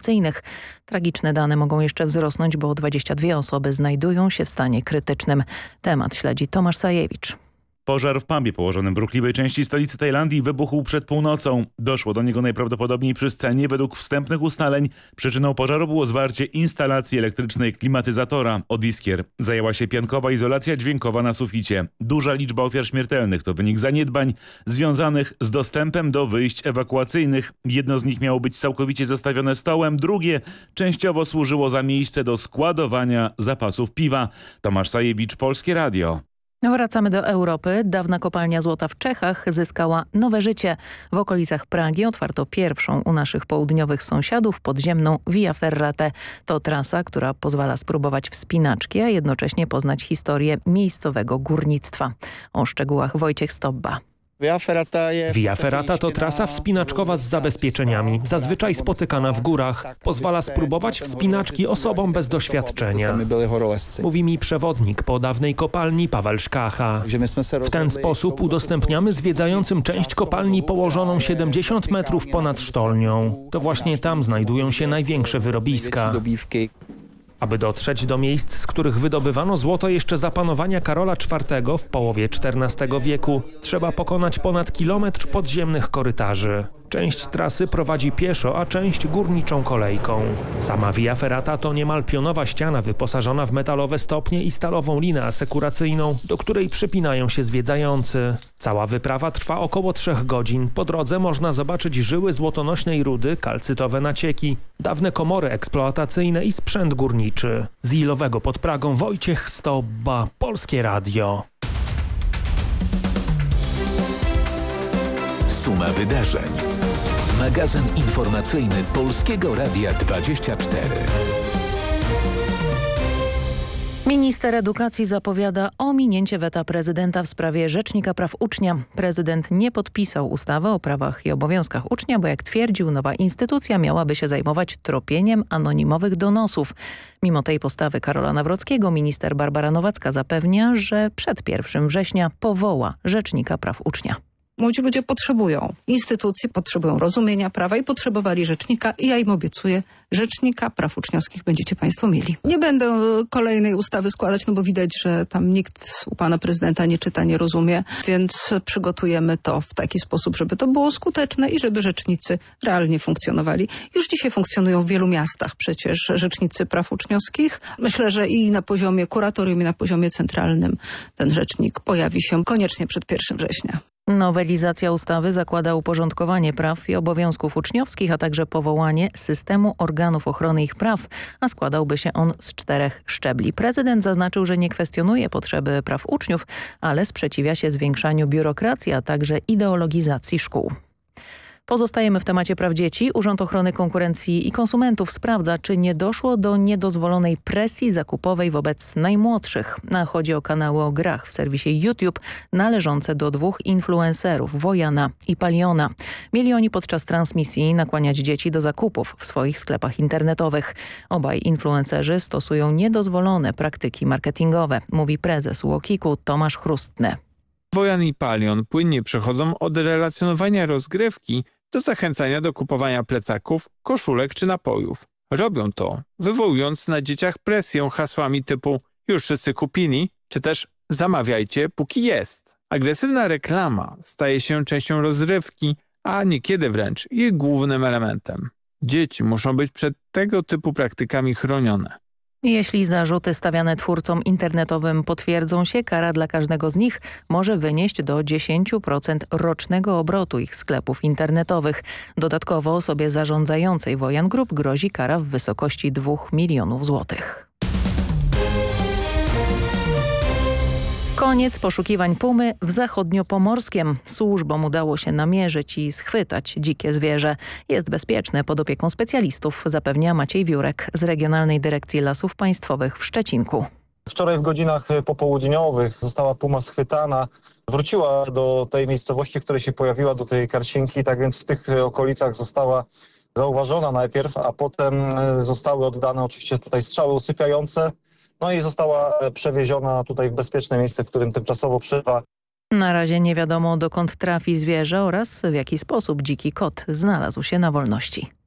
ewakuacyjnych. Tragiczne dane mogą jeszcze wzrosnąć, bo 22 osoby znajdują się w stanie krytycznym. Temat śledzi Tomasz Sajewicz. Pożar w pubie położonym w ruchliwej części stolicy Tajlandii wybuchł przed północą. Doszło do niego najprawdopodobniej przy scenie. Według wstępnych ustaleń przyczyną pożaru było zwarcie instalacji elektrycznej klimatyzatora od iskier. Zajęła się piankowa izolacja dźwiękowa na suficie. Duża liczba ofiar śmiertelnych to wynik zaniedbań związanych z dostępem do wyjść ewakuacyjnych. Jedno z nich miało być całkowicie zastawione stołem, drugie częściowo służyło za miejsce do składowania zapasów piwa. Tomasz Sajewicz, Polskie Radio. Wracamy do Europy. Dawna kopalnia złota w Czechach zyskała nowe życie. W okolicach Pragi otwarto pierwszą u naszych południowych sąsiadów podziemną Via Ferrate. To trasa, która pozwala spróbować wspinaczki, a jednocześnie poznać historię miejscowego górnictwa. O szczegółach Wojciech Stobba. Via Ferrata to trasa wspinaczkowa z zabezpieczeniami, zazwyczaj spotykana w górach. Pozwala spróbować wspinaczki osobom bez doświadczenia. Mówi mi przewodnik po dawnej kopalni Paweł Szkacha. W ten sposób udostępniamy zwiedzającym część kopalni położoną 70 metrów ponad sztolnią. To właśnie tam znajdują się największe wyrobiska. Aby dotrzeć do miejsc, z których wydobywano złoto jeszcze za panowania Karola IV w połowie XIV wieku, trzeba pokonać ponad kilometr podziemnych korytarzy. Część trasy prowadzi pieszo, a część górniczą kolejką. Sama Via Ferrata to niemal pionowa ściana wyposażona w metalowe stopnie i stalową linę asekuracyjną, do której przypinają się zwiedzający. Cała wyprawa trwa około 3 godzin. Po drodze można zobaczyć żyły złotonośnej rudy, kalcytowe nacieki, dawne komory eksploatacyjne i sprzęt górniczy. Z Ilowego pod Pragą Wojciech Stobba, Polskie Radio. Suma wydarzeń. Magazyn informacyjny Polskiego Radia 24. Minister edukacji zapowiada ominięcie weta prezydenta w sprawie Rzecznika Praw Ucznia. Prezydent nie podpisał ustawy o prawach i obowiązkach ucznia, bo jak twierdził, nowa instytucja miałaby się zajmować tropieniem anonimowych donosów. Mimo tej postawy Karola Nawrockiego minister Barbara Nowacka zapewnia, że przed 1 września powoła Rzecznika Praw Ucznia. Młodzi ludzie potrzebują instytucji, potrzebują rozumienia prawa i potrzebowali rzecznika i ja im obiecuję, rzecznika praw uczniowskich będziecie państwo mieli. Nie będę kolejnej ustawy składać, no bo widać, że tam nikt u pana prezydenta nie czyta, nie rozumie, więc przygotujemy to w taki sposób, żeby to było skuteczne i żeby rzecznicy realnie funkcjonowali. Już dzisiaj funkcjonują w wielu miastach przecież rzecznicy praw uczniowskich. Myślę, że i na poziomie kuratorium, i na poziomie centralnym ten rzecznik pojawi się koniecznie przed 1 września. Nowelizacja ustawy zakłada uporządkowanie praw i obowiązków uczniowskich, a także powołanie systemu organów ochrony ich praw, a składałby się on z 4 szczebli. Prezydent zaznaczył, że nie kwestionuje potrzeby praw uczniów, ale sprzeciwia się zwiększaniu biurokracji, a także ideologizacji szkół. Pozostajemy w temacie praw dzieci. Urząd Ochrony Konkurencji i Konsumentów sprawdza, czy nie doszło do niedozwolonej presji zakupowej wobec najmłodszych. Chodzi o kanały o grach w serwisie YouTube należące do 2 influencerów, Wojana i Paliona. Mieli oni podczas transmisji nakłaniać dzieci do zakupów w swoich sklepach internetowych. Obaj influencerzy stosują niedozwolone praktyki marketingowe, mówi prezes UOKiK-u Tomasz Chrustny. Wojan i Palion płynnie przechodzą od relacjonowania rozgrywki do zachęcania do kupowania plecaków, koszulek czy napojów. Robią to, wywołując na dzieciach presję hasłami typu już wszyscy kupili, czy też zamawiajcie póki jest. Agresywna reklama staje się częścią rozrywki, a niekiedy wręcz jej głównym elementem. Dzieci muszą być przed tego typu praktykami chronione. Jeśli zarzuty stawiane twórcom internetowym potwierdzą się, kara dla każdego z nich może wynieść do 10% rocznego obrotu ich sklepów internetowych. Dodatkowo osobie zarządzającej Wojan Group grozi kara w wysokości 2 milionów złotych. Koniec poszukiwań pumy w Zachodniopomorskiem. Służbom udało się namierzyć i schwytać dzikie zwierzę. Jest bezpieczne pod opieką specjalistów, zapewnia Maciej Wiórek z Regionalnej Dyrekcji Lasów Państwowych w Szczecinku. Wczoraj w godzinach popołudniowych została puma schwytana. Wróciła do tej miejscowości, w której się pojawiła, do tej Karsinki, tak więc w tych okolicach została zauważona najpierw, a potem zostały oddane oczywiście tutaj strzały usypiające. No i została przewieziona tutaj w bezpieczne miejsce, w którym tymczasowo przebywa. Na razie nie wiadomo, dokąd trafi zwierzę oraz w jaki sposób dziki kot znalazł się na wolności.